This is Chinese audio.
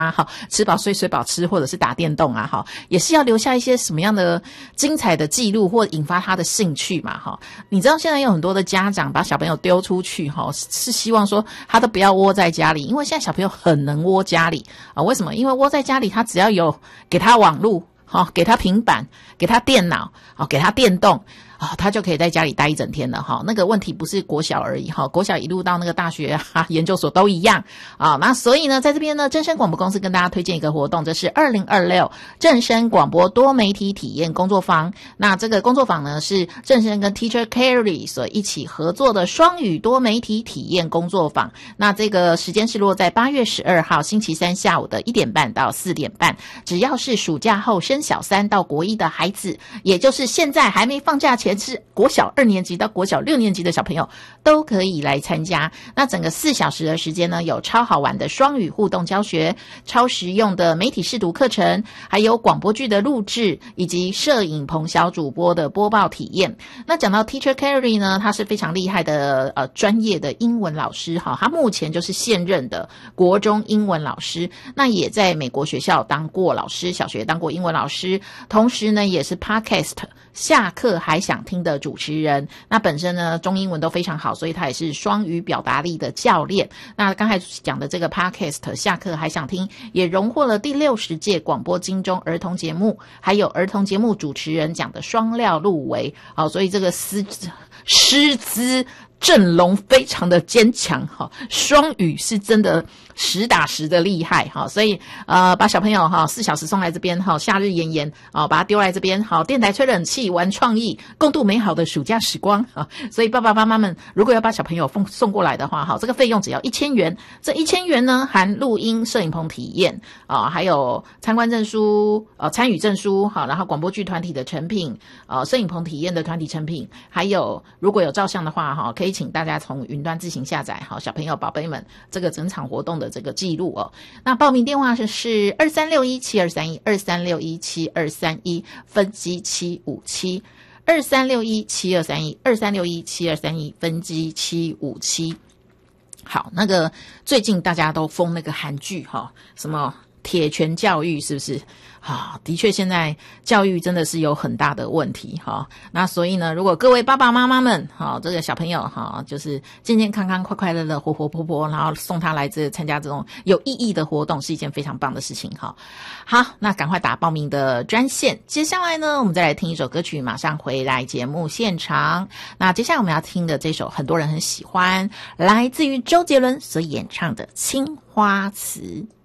好，吃饱睡，睡饱吃，或者是打电动啊，好，也是要留下一些什么样的精彩的记录，或引发他的兴趣嘛，哈。你知道现在有很多的家长把小朋友丢出去，哈，是希望说他都不要窝在家里，因为现在小朋友很能窝家里啊。为什么？因为窝在家里，他只要有给他网络，好，给他平板，给他电脑，好，给他电动。他就可以在家里待一整天了哈。那个问题不是国小而已哈，国小一路到那个大学研究所都一样啊。那所以呢，在这边呢，正声广播公司跟大家推荐一个活动，这是2026正声广播多媒体体验工作坊。那这个工作坊呢，是正声跟 Teacher Carry 所一起合作的双语多媒体体验工作坊。那这个时间是落在8月12号星期三下午的1点半到4点半。只要是暑假后升小3到国1的孩子，也就是现在还没放假前是国小2年级到国小6年级的小朋友都可以来参加。那整个4小时的时间呢，有超好玩的双语互动教学，超实用的媒体识读课程，还有广播剧的录制，以及摄影棚小主播的播报体验。那讲到 Teacher Carry 呢，他是非常厉害的专业的英文老师哈，他目前就是现任的国中英文老师，那也在美国学校当过老师，小学当过英文老师，同时呢也是 Podcast 下课还想听的主持人。那本身呢中英文都非常好，所以他也是双语表达力的教练。那刚才讲的这个 Podcast 下课还想听也荣获了第60届广播金钟儿童节目还有儿童节目主持人奖的双料入围。好，所以这个师资阵容非常的坚强哈，双语是真的实打实的厉害哈，所以把小朋友哈4小时送来这边哈，夏日炎炎把他丢来这边好，电台吹冷气玩创意，共度美好的暑假时光啊。所以爸爸妈妈们如果要把小朋友送过来的话哈，这个费用只要1000元，这1000元呢含录音、摄影棚体验还有参观证书、参与证书好，然后广播剧团体的成品摄影棚体验的团体成品，还有如果有照相的话哈，可以请大家从云端自行下载好，小朋友宝贝们这个整场活动的这个记录哦。那报名电话是23617231 23617231分机757 23617231 23617231分机757。好，那个最近大家都封那个韩剧哈，什么铁拳教育是不是？的确现在教育真的是有很大的问题哈。那所以呢，如果各位爸爸妈妈们这个小朋友就是健健康康、快快乐乐、活活泼泼，然后送他来参加这种有意义的活动，是一件非常棒的事情哈。好，那赶快打报名的专线。接下来呢，我们再来听一首歌曲，马上回来节目现场。那接下来我们要听的这首很多人很喜欢，来自于周杰伦所演唱的《青花瓷》。